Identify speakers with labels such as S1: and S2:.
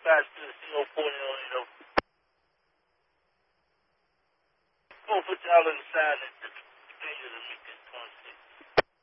S1: dispatch to the CO point on, 4 foot down in the sand.